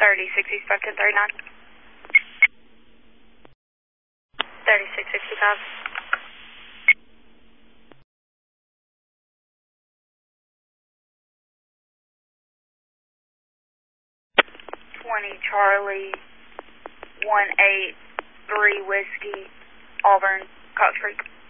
36 Eastbound 1039. 3665. 20 Charlie 183 Whiskey, Auburn, Cox Creek.